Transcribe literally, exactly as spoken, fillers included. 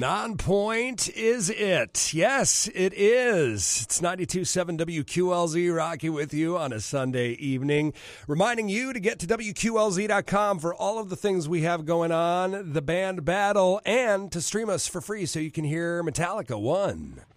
Non-point is it. Yes, it is. It's ninety-two point seven W Q L Z, Rocky with you on a Sunday evening, reminding you to get to W Q L Z dot com for all of the things we have going on, the band battle, and to stream us for free so you can hear Metallica one.